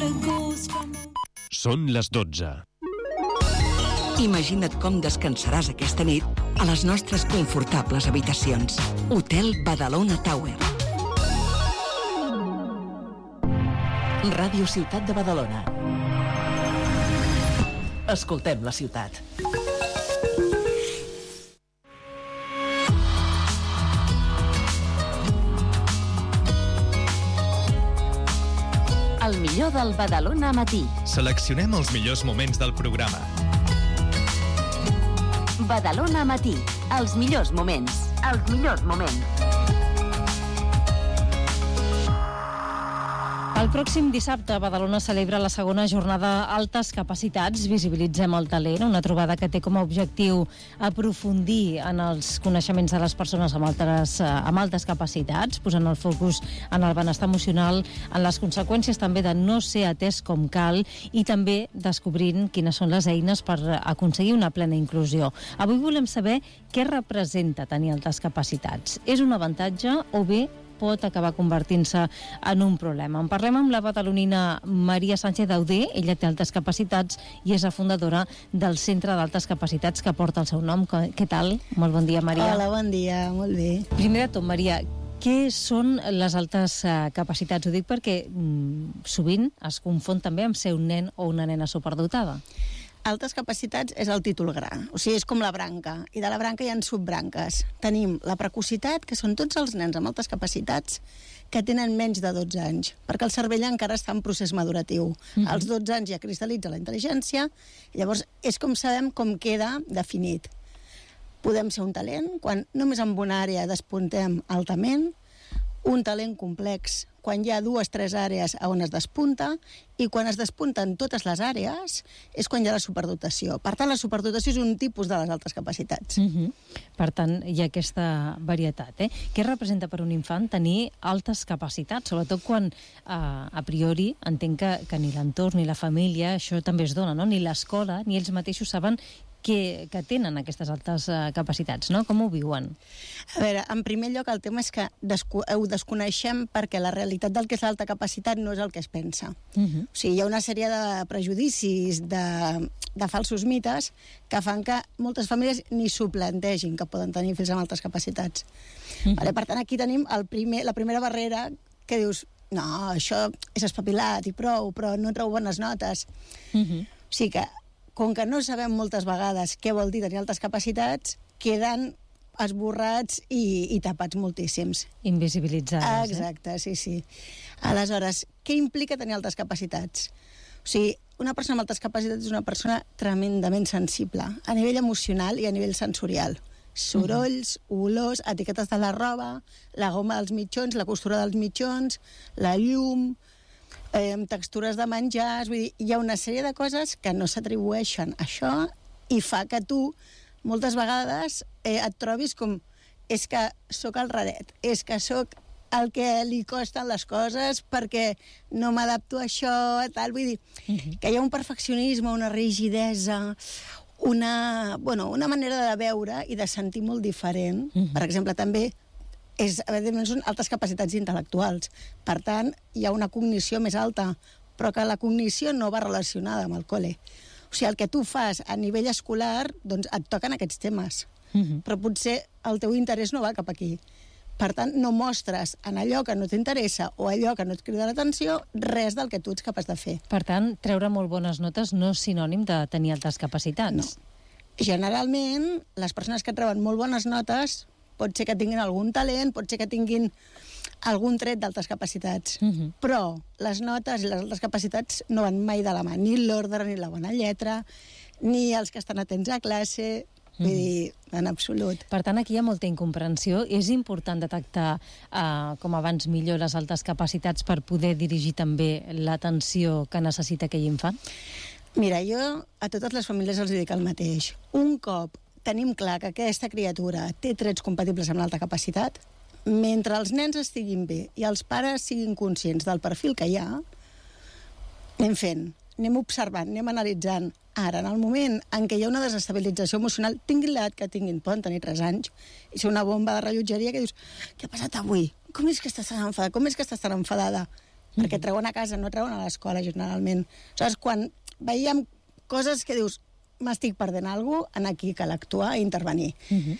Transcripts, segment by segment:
Són les 12. Imagina't com descansaràs aquesta nit a les nostres confortables habitacions. Hotel Badalona Tower. Ràdio Ciutat de Badalona. Escoltem la ciutat. El millor del Badalona Matí. Seleccionem els millors moments del programa. Badalona Matí. Els millors moments. Els millors moments. El pròxim dissabte, Badalona celebra la segona jornada Altes Capacitats. Visibilitzem el talent, una trobada que té com a objectiu aprofundir en els coneixements de les persones amb altes capacitats, posant el focus en el benestar emocional, en les conseqüències també de no ser atès com cal i també descobrint quines són les eines per aconseguir una plena inclusió. Avui volem saber què representa tenir altes capacitats. És un avantatge o bé pot acabar convertint-se en un problema. En parlem amb la badalonina Maria Sánchez Dauder. Ella té altes capacitats i és la fundadora del Centre d'Altes Capacitats que porta el seu nom. Què tal? Molt bon dia, Maria. Hola, bon dia, molt bé. Primer de tot, Maria, què són les altes capacitats? Ho dic perquè sovint es confon també amb ser un nen o una nena superdotada. Altes capacitats és el títol gras, o sigui, és com la branca, i de la branca hi ha subbranques. Tenim la precocitat, que són tots els nens amb altes capacitats que tenen menys de 12 anys, perquè el cervell encara està en procés maduratiu. Als 12 anys ja cristal·litza la intel·ligència, i llavors és com sabem com queda definit. Podem ser un talent quan només en una àrea despuntem altament, un talent complex quan hi ha 2 o 3 àrees on es despunta, i quan es despunten totes les àrees és quan hi ha la superdotació. Per tant, la superdotació és un tipus de les altes capacitats. Per tant, hi ha aquesta varietat. Què representa per un infant tenir altes capacitats? Sobretot quan, a priori, entenc que ni l'entorn ni la família això també es dona, no? Ni l'escola ni ells mateixos saben que tenen aquestes altes capacitats, no? Com ho viuen? A veure, en primer lloc, el tema és que ho desconeixem perquè la realitat del que és l'alta capacitat no és el que es pensa. O sigui, hi ha una sèrie de prejudicis, de falsos mites, que fan que moltes famílies ni s'ho plantegin que poden tenir fills amb altes capacitats. Per tant, aquí tenim la primera barrera que dius, no, això és espavilat i prou, però no treu bones notes. O sigui que com que no sabem moltes vegades què vol dir tenir altes capacitats, queden esborrats i tapats moltíssims. Invisibilitzades. Exacte, sí. Aleshores, què implica tenir altes capacitats? O sigui, una persona amb altes capacitats és una persona tremendament sensible, a nivell emocional i a nivell sensorial. Sorolls, olors, etiquetes de la roba, la goma dels mitjons, la costura dels mitjons, la llum, textures de menjars, vull dir, hi ha una sèrie de coses que no s'atribueixen a això i fa que tu moltes vegades et trobis com és que sóc el raret, és que sóc el que li costen les coses perquè no m'adapto a això, tal, vull dir, que hi ha un perfeccionisme, una rigidesa, una manera de veure i de sentir molt diferent. Per exemple, també són altes capacitats intel·lectuals. Per tant, hi ha una cognició més alta, però que la cognició no va relacionada amb el col·le. O sigui, el que tu fas a nivell escolar, doncs et toquen aquests temes. Però potser el teu interès no va cap aquí. Per tant, no mostres en allò que no t'interessa o allò que no et crida l'atenció res del que tu ets capaç de fer. Per tant, treure molt bones notes no és sinònim de tenir altes capacitats. No. Generalment, les persones que treuen molt bones notes pot ser que tinguin algun talent, pot ser que tinguin algun tret d'altes capacitats. Però les notes i les altes capacitats no van mai de la mà, ni l'ordre, ni la bona lletra, ni els que estan atents a classe, vull dir, en absolut. Per tant, aquí hi ha molta incomprensió. És important detectar, com abans millor, les altes capacitats per poder dirigir també l'atenció que necessita aquell infant? Mira, jo a totes les famílies els dic el mateix. Un cop tenim clar que aquesta criatura té trets compatibles amb l'alta capacitat, mentre els nens estiguin bé i els pares siguin conscients del perfil que hi ha, anem fent, anem observant, anem analitzant. Ara, en el moment en què hi ha una desestabilització emocional, tinguin l'edat que tinguin, poden tenir 3 anys, i ser una bomba de rellotgeria que dius, què ha passat avui? Com és que estàs tan enfadada? Com és que estàs tan enfadada? perquè treuen a casa, no treuen a l'escola, generalment. Aleshores, quan veiem coses que dius, m'estic perdent alguna cosa, aquí cal actuar i intervenir.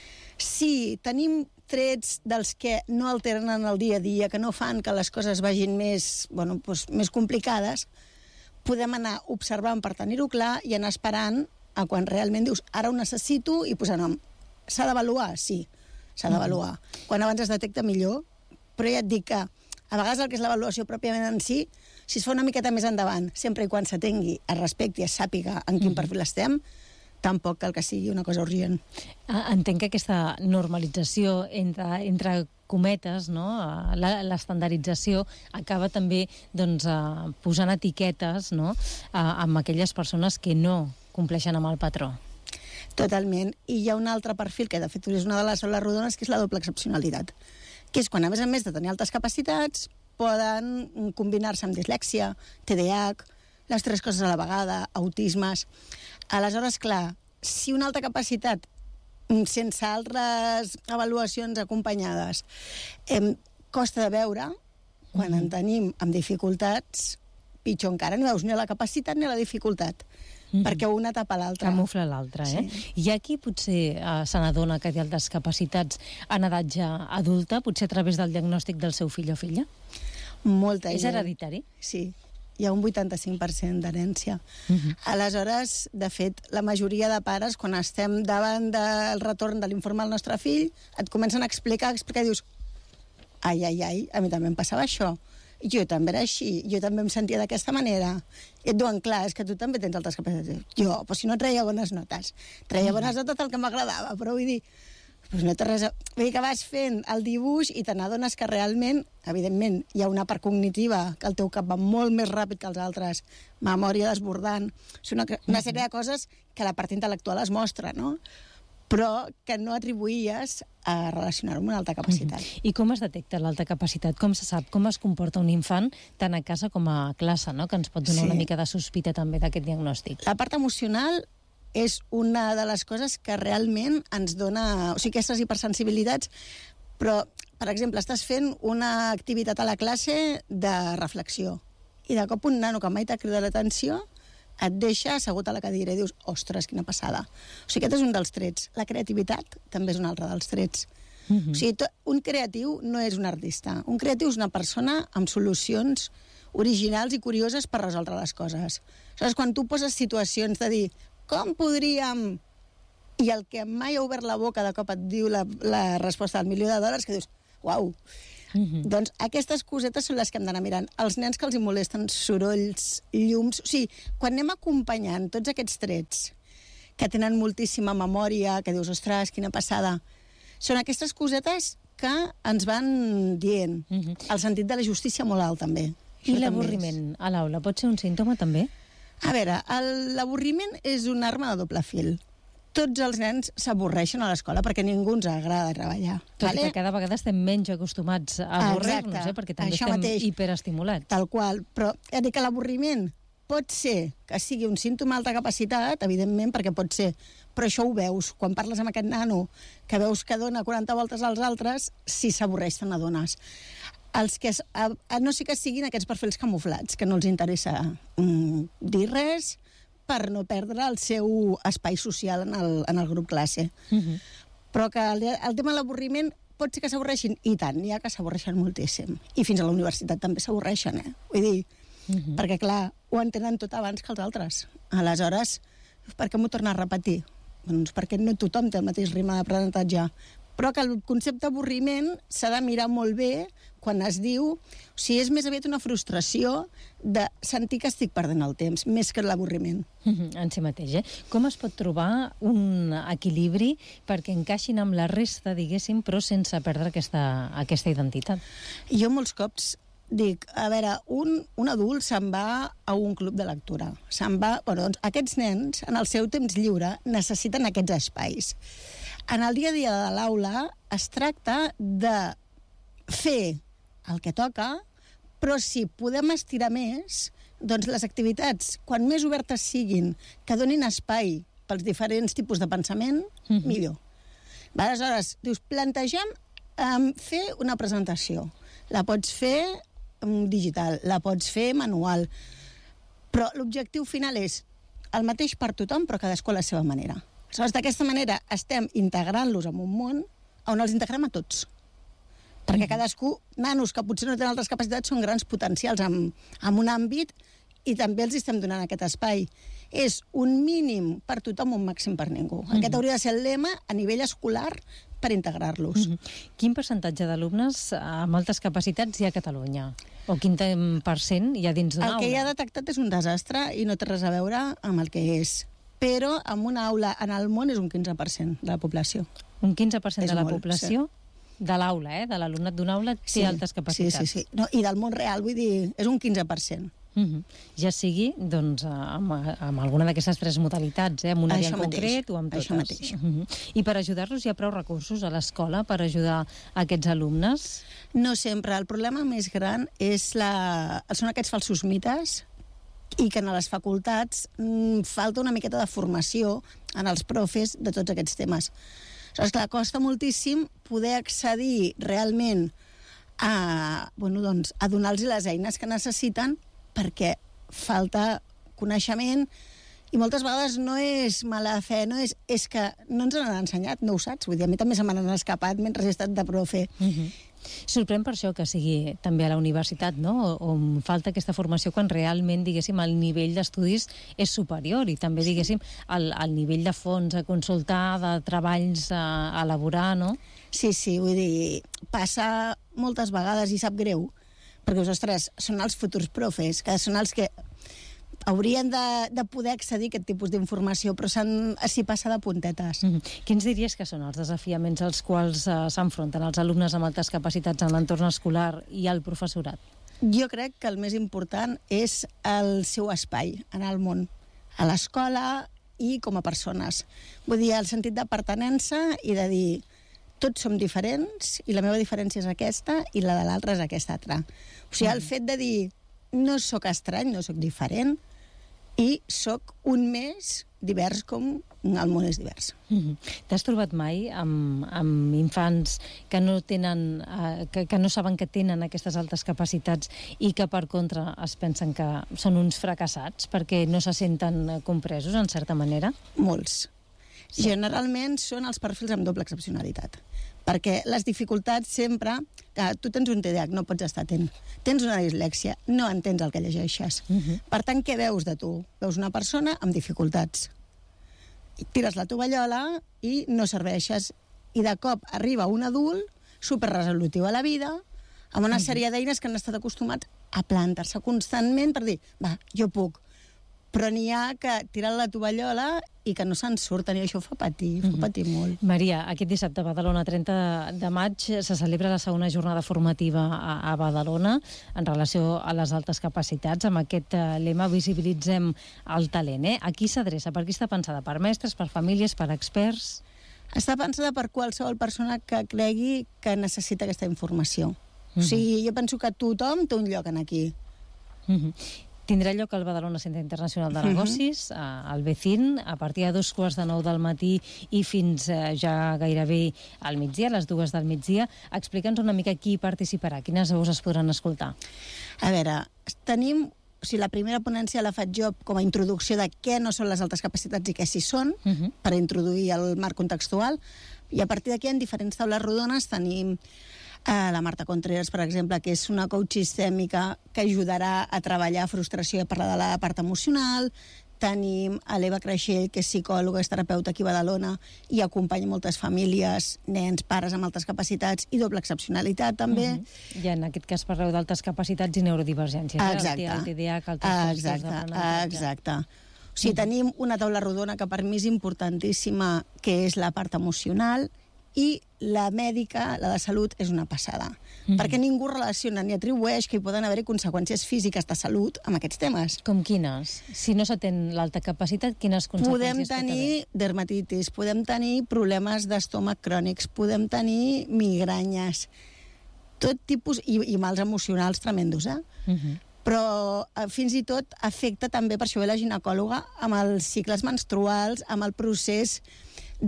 Si tenim trets dels que no alteren en el dia a dia, que no fan que les coses vagin més complicades, podem anar observant per tenir-ho clar i anar esperant a quan realment dius, ara ho necessito i posar nom. S'ha d'avaluar? Sí, s'ha d'avaluar. Quan abans es detecta millor, però ja et dic que a vegades el que és l'avaluació pròpiament en si, si es fa una miqueta més endavant, sempre i quan s'atengui, es respecti, es sàpiga en quin perfil estem, tampoc cal que sigui una cosa urgent. Entenc que aquesta normalització entre cometes, no? L'estandardització acaba també posant etiquetes, no? Amb aquelles persones que no compleixen amb el patró. Totalment. I hi ha un altre perfil, que de fet és una de les aules rodones, que és la doble excepcionalitat, que és quan, a més de tenir altes capacitats, poden combinar-se amb dislèxia, TDAH, les tres coses a la vegada, autismes. Aleshores, clar, si una alta capacitat, sense altres avaluacions acompanyades, costa de veure, quan en tenim amb dificultats, pitjor encara, no veus ni la capacitat ni la dificultat, perquè una tapa l'altra. Camufla l'altra, eh? Sí. I aquí potser se n'adona que té altes capacitats en edat ja adulta, potser a través del diagnòstic del seu fill o filla? Molta gent. És hereditari? Sí. Hi ha un 85% d'herència. Aleshores, de fet, la majoria de pares, quan estem davant del retorn de l'informe al nostre fill, et comencen a explicar i dius, ai, a mi també em passava això. Jo també era així, jo també em sentia d'aquesta manera. I et diuen, clar, és que tu també tens altres capacitats. Jo, però si no treia bones notes. Treia bones notes el que m'agradava, però vull dir, doncs no té res a... Vull dir que vas fent el dibuix i te n'adones que realment, evidentment, hi ha una part cognitiva, que el teu cap va molt més ràpid que els altres, memòria desbordant, és una sèrie de coses que la part intel·lectual es mostra, no? Però que no atribuïes a relacionar-ho amb una alta capacitat. I com es detecta l'alta capacitat? Com se sap? Com es comporta un infant tant a casa com a classe, no? Que ens pot donar una mica de sospita també d'aquest diagnòstic. La part emocional és una de les coses que realment ens dona... O sigui, aquestes hipersensibilitats, però, per exemple, estàs fent una activitat a la classe de reflexió i de cop un nano que mai t'ha cridat l'atenció et deixa assegut a la cadira i dius, ostres, quina passada. O sigui, aquest és un dels trets. La creativitat també és un altre dels trets. O sigui, un creatiu no és un artista. Un creatiu és una persona amb solucions originals i curioses per resoldre les coses. Aleshores, quan tu poses situacions de dir, com podríem... I el que mai ha obert la boca de cop et diu la resposta del $1.000.000, que dius, uau. Doncs aquestes cosetes són les que hem d'anar mirant. Els nens que els molesten sorolls, llums... O sigui, quan anem acompanyant tots aquests trets que tenen moltíssima memòria, que dius, ostres, quina passada, són aquestes cosetes que ens van dient. El sentit de la justícia molt alt, també. I l'avorriment a l'aula pot ser un símptoma, també? A veure, l'avorriment és una arma de doble fil. Tots els nens s'avorreixen a l'escola perquè ningú ens agrada treballar. Tot i que cada vegada estem menys acostumats a avorrir-nos, perquè també estem hiperestimulats. Tal qual, però he dit que l'avorriment pot ser que sigui un símptoma d'alta capacitat, evidentment, perquè pot ser, però això ho veus. Quan parles amb aquest nano que veus que dona 40 voltes als altres, si s'avorreix te n'adones. Els que, a no ser que siguin aquests perfils camuflats, que no els interessa dir res, per no perdre el seu espai social en el grup classe. Però que el tema de l'avorriment pot ser que s'avorreixin, i tant, n'hi ha que s'avorreixen moltíssim. I fins a la universitat també s'avorreixen, Vull dir, perquè, clar, ho entenen tot abans que els altres. Aleshores, per què m'ho torna a repetir? Doncs perquè no tothom té el mateix ritme d'aprenentatge. Però que el concepte avorriment s'ha de mirar molt bé quan es diu... O sigui, és més aviat una frustració de sentir que estic perdent el temps, més que l'avorriment. En si mateix, Com es pot trobar un equilibri perquè encaixin amb la resta, diguéssim, però sense perdre aquesta identitat? Jo molts cops dic, a veure, un adult se'n va a un club de lectura. Doncs aquests nens, en el seu temps lliure, necessiten aquests espais. En el dia a dia de l'aula es tracta de fer el que toca, però si podem estirar més, doncs les activitats, quan més obertes siguin, que donin espai pels diferents tipus de pensament, millor. Aleshores, dius, plantegem fer una presentació. La pots fer digital, la pots fer manual, però l'objectiu final és el mateix per tothom, però cadascú a la seva manera. Aleshores, d'aquesta manera estem integrant-los en un món on els integrem a tots. Perquè cadascú, nanos que potser no tenen altres capacitats, són grans potencials en un àmbit i també els estem donant aquest espai. És un mínim per tothom, un màxim per ningú. Aquest hauria de ser el lema a nivell escolar per integrar-los. Quin percentatge d'alumnes amb altes capacitats hi ha a Catalunya? O quin % hi ha dins d'una aula? El que hi ha detectat és un desastre i no té res a veure amb el que és. Però en una aula en el món és un 15% de la població. Un 15% És de la molt, població? De l'aula, de l'alumnat d'una aula, té altes capacitats. Sí. No, i del món real, vull dir, és un 15%. Ja sigui doncs, amb alguna d'aquestes 3 modalitats, amb una àrea en concret o amb totes. Això mateix. I per ajudar-los hi ha prou recursos a l'escola per ajudar aquests alumnes? No sempre. El problema més gran són aquests falsos mites i que a les facultats falta una miqueta de formació en els profes de tots aquests temes. Aleshores, clar, costa moltíssim poder accedir realment a donar-los les eines que necessiten perquè falta coneixement i moltes vegades no és mala fe, és que no ens han ensenyat, no ho saps. Vull dir, a mi també se m'han escapat mentre he estat de profe. Sorprèn per això que sigui també a la universitat, no? On falta aquesta formació quan realment, diguéssim, el nivell d'estudis és superior i també, diguéssim, el nivell de fons a consultar, de treballs a elaborar, no? Sí, vull dir, passa moltes vegades i sap greu, perquè, ostres, són els futurs profes, que són els que haurien de poder accedir a aquest tipus d'informació, però s'hi passa de puntetes. Quins diries que són els desafiaments als quals s'enfronten els alumnes amb altes capacitats en l'entorn escolar i el professorat? Jo crec que el més important és el seu espai en el món, a l'escola i com a persones. Vull dir, el sentit de pertinença i de dir tots som diferents i la meva diferència és aquesta i la de l'altra és aquesta altra. O sigui, el fet de dir no sóc estrany, no sóc diferent i sóc un més divers com el món és divers. T'has trobat mai amb infants que no tenen, que no saben que tenen aquestes altes capacitats i que per contra es pensen que són uns fracassats perquè no se senten compresos en certa manera? Molts. Generalment són els perfils amb doble excepcionalitat. Perquè les dificultats sempre... tu tens un TDAH, no pots estar atent. Tens una dislèxia, no entens el que llegeixes. Per tant, què veus de tu? Veus una persona amb dificultats. Tires la tovallola i no serveixes. I de cop arriba un adult superresolutiu a la vida amb una sèrie d'eines que han estat acostumats a plantar-se constantment per dir, va, jo puc. Però n'hi ha que tiren la tovallola i que no se'n surten, i això fa patir molt. Maria, aquest dissabte a Badalona, 30 de maig, se celebra la segona jornada formativa a Badalona en relació a les altes capacitats, amb aquest lema Visibilitzem el talent. A qui s'adreça? Per qui està pensada? Per mestres, per famílies, per experts? Està pensada per qualsevol persona que cregui que necessita aquesta informació. O sigui, jo penso que tothom té un lloc aquí. Tindrà lloc al Badalona Centre Internacional de Negocis, al Becín, a partir de 2:45 del matí i fins ja gairebé al migdia, a les 2 del migdia. Explica'ns una mica qui participarà, quines veus es podran escoltar. A veure, tenim... O sigui, la primera ponència la faig jo com a introducció de què no són les altes capacitats i què sí són, per introduir el marc contextual, i a partir d'aquí en diferents taules rodones tenim la Marta Contreras, per exemple, que és una coach sistèmica que ajudarà a treballar frustració i a parlar de la part emocional. Tenim a l'Eva Creixell, que és psicòloga, és terapeuta aquí a Badalona i acompanya moltes famílies, nens, pares amb altes capacitats i doble excepcionalitat, també. I en aquest cas parleu d'altes capacitats i neurodivergències. Exacte. El TDAH, altres trastorns d'aprenentatge. Exacte. O sigui, tenim una taula rodona que per mi és importantíssima, que és la part emocional, i la mèdica, la de salut, és una passada. Perquè ningú relaciona ni atribueix que hi poden haver conseqüències físiques de salut amb aquests temes. Com quines? Si no s'atén l'alta capacitat, quines conseqüències podem tenir dermatitis, podem tenir problemes d'estómac crònics, podem tenir migranyes, tot tipus, i mals emocionals tremendos, però fins i tot afecta també, per això ve la ginecòloga, amb els cicles menstruals, amb el procés de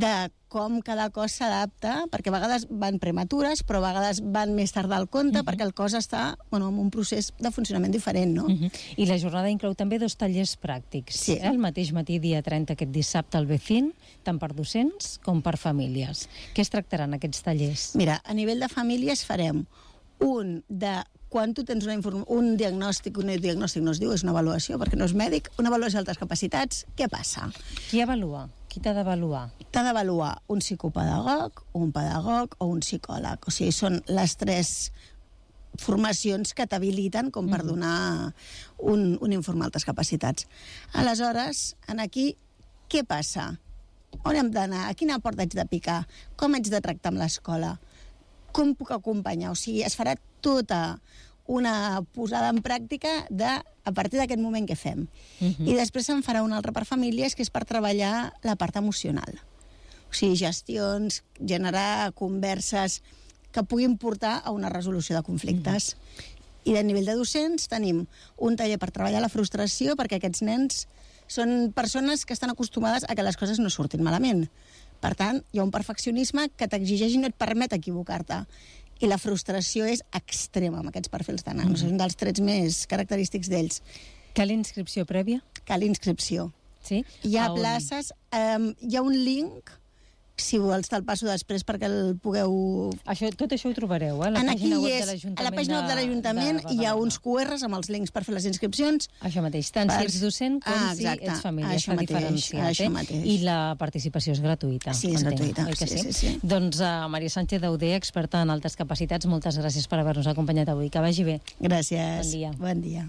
com cada cos s'adapta, perquè a vegades van prematures, però a vegades van més tard del compte, perquè el cos està en un procés de funcionament diferent, no? I la jornada inclou també 2 tallers pràctics. Sí. El mateix matí, dia 30, aquest dissabte, al Becín, tant per docents com per famílies. Què es tractaran aquests tallers? Mira, a nivell de famílies farem un de quan tu tens un diagnòstic no es diu, és una avaluació, perquè no és mèdic, una avaluació d'altes capacitats, què passa? Qui avalua? Qui t'ha d'avaluar? T'ha d'avaluar un psicopedagog, un pedagog o un psicòleg. O sigui, són les 3 formacions que t'habiliten com per donar un informe d'altes capacitats. Aleshores, aquí, què passa? On hem d'anar? A quina porta haig de picar? Com haig de tractar amb l'escola? Com puc acompanyar? O sigui, es farà tota una posada en pràctica a partir d'aquest moment que fem. I després se'n farà una altra per famílies, que és per treballar la part emocional. O sigui, gestions, generar converses que puguin portar a una resolució de conflictes. I de nivell de docents tenim un taller per treballar la frustració, perquè aquests nens són persones que estan acostumades a que les coses no surtin malament. Per tant, hi ha un perfeccionisme que t'exigeix i no et permet equivocar-te. I la frustració és extrema amb aquests perfils de nanos. És un dels trets més característics d'ells. Cal inscripció prèvia? Cal inscripció. Sí? Hi ha places, hi ha un link, si vols te'l passo després perquè el pugueu... Tot això ho trobareu, a la pàgina web de l'Ajuntament. A la pàgina web de l'Ajuntament hi ha uns QRs amb els links per fer les inscripcions. Això mateix, tant si ets docent com si ets família. Això diferenciat. I la participació és gratuïta. Sí, és gratuïta. Sí. Doncs Maria Sánchez Dauder, experta en altes capacitats, moltes gràcies per haver-nos acompanyat avui. Que vagi bé. Gràcies. Bon dia. Bon dia.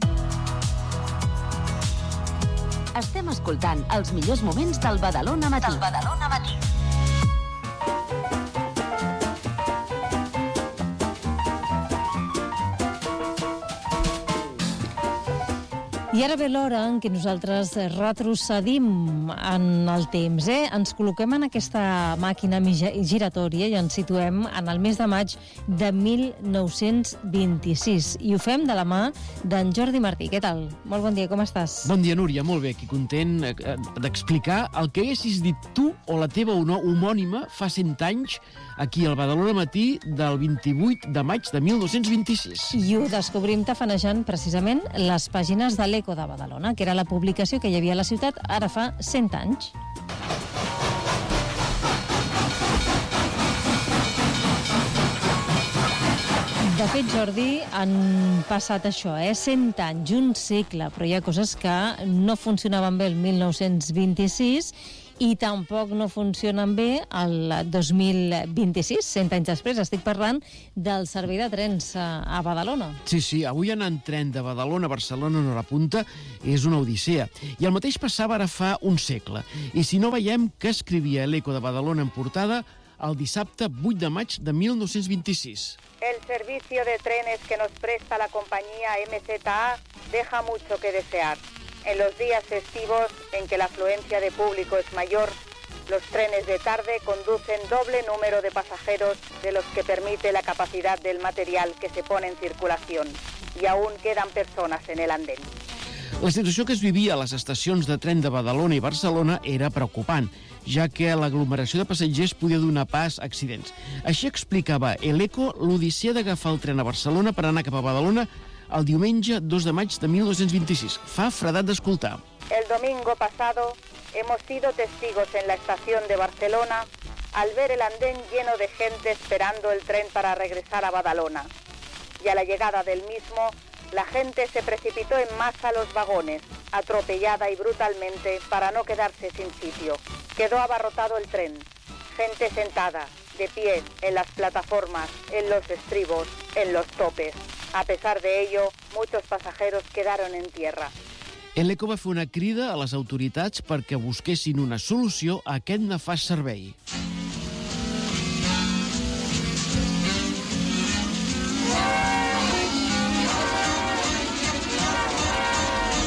Estem escoltant els millors moments del Badalona Matí. I ara ve l'hora en què nosaltres retrocedim en el temps. Ens col·loquem en aquesta màquina giratòria i ens situem en el mes de maig de 1926. I ho fem de la mà d'en Jordi Martí. Què tal? Molt bon dia, com estàs? Bon dia, Núria, molt bé. Aquí content d'explicar el que haguessis dit tu o la teva homònima fa 100 anys aquí al Badalona Matí del 28 de maig de 1926. I ho descobrim tafanejant precisament les pàgines de l'Eco de Badalona, que era la publicació que hi havia a la ciutat ara fa 100 anys. De fet, Jordi, han passat això, 100 anys, un segle, però hi ha coses que no funcionaven bé el 1926 i tampoc no funcionen bé el 2026, 100 anys després. Estic parlant del servei de trens a Badalona. Sí, avui anar en tren de Badalona a Barcelona en hora punta és una odissea. I el mateix passava ara fa un segle. I si no veiem què escrivia l'Eco de Badalona en portada el dissabte 8 de maig de 1926. El servicio de trenes que nos presta la compañía MZA deja mucho que desear. En los días festivos en que la afluencia de público es mayor, los trenes de tarde conducen doble número de pasajeros de los que permite la capacidad del material que se pone en circulación, y aún quedan personas en el andén. La situació que es vivia a les estacions de tren de Badalona i Barcelona era preocupant, ja que l'aglomeració de passatgers podia donar pas a accidents. Així explicava l'Eco l'odissea d'agafar el tren a Barcelona per anar cap a Badalona el diumenge 2 de maig de 1926. Fa fredat d'escoltar. El domingo pasado hemos sido testigos en la estación de Barcelona al ver el andén lleno de gente esperando el tren para regresar a Badalona. Y a la llegada del mismo, la gente se precipitó en masa a los vagones, atropellada y brutalmente para no quedarse sin sitio. Quedó abarrotado el tren, gente sentada, de pie, en las plataformas, en los estribos, en los topes. A pesar de ello, muchos pasajeros quedaron en tierra. L'Eco va fer una crida a les autoritats perquè busquessin una solució a aquest nefast servei. I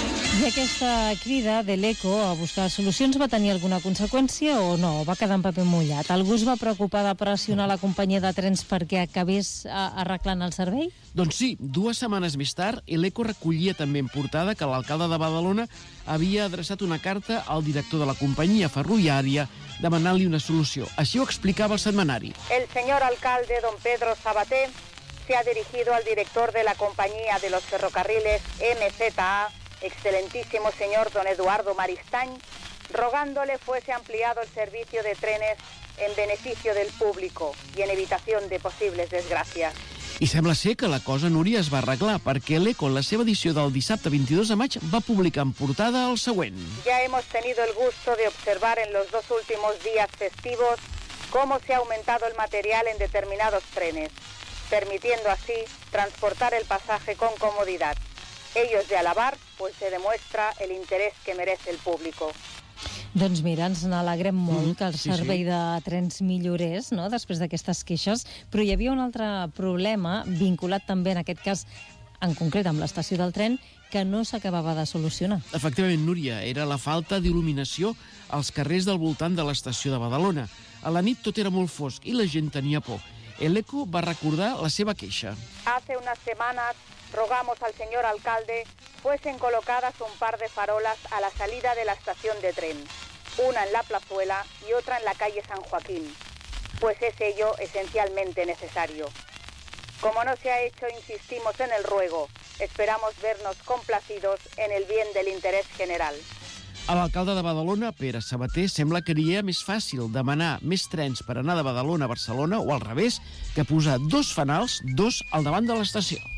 I aquesta crida de l'ECO a buscar solucions va tenir alguna conseqüència o no? Va quedar en paper mullat? Algú es va preocupar de pressionar la companyia de trens perquè acabés arreglant el servei? Doncs sí, 2 setmanes més tard, l'ECO recollia també en portada que l'alcalde de Badalona havia adreçat una carta al director de la companyia ferroviària demanant-li una solució. Així ho explicava el setmanari. El señor alcalde, don Pedro Sabaté, se ha dirigido al director de la compañía de los ferrocarriles MZA, excelentísimo señor don Eduardo Maristañ, rogándole fuese ampliado el servicio de trenes en beneficio del público y en evitación de posibles desgracias. I sembla ser que la cosa, Núria, es va arreglar, perquè l'ECO, en la seva edició del dissabte 22 de maig, va publicar en portada el següent. Ya hemos tenido el gusto de observar en los 2 últimos días festivos cómo se ha aumentado el material en determinados trenes, permitiendo así transportar el pasaje con comodidad. Ello es de alabar, pues se demuestra el interés que merece el público. Doncs mira, ens n'alegrem molt que el servei de trens millorés, no?, després d'aquestes queixes, però hi havia un altre problema vinculat també, en aquest cas, en concret amb l'estació del tren, que no s'acabava de solucionar. Efectivament, Núria, era la falta d'il·luminació als carrers del voltant de l'estació de Badalona. A la nit tot era molt fosc i la gent tenia por. L'ECO va recordar la seva queixa. Hace unas semanas rogamos al señor alcalde fuesen colocadas un par de farolas a la salida de la estación de tren, una en la plazuela y otra en la calle San Joaquín, pues es ello esencialmente necesario. Como no se ha hecho, insistimos en el ruego. Esperamos vernos complacidos en el bien del interés general. A l'alcalde de Badalona, Pere Sabaté, sembla que li era més fàcil demanar més trens per anar de Badalona a Barcelona, o al revés, que posar 2 fanals, 2 al davant de l'estació.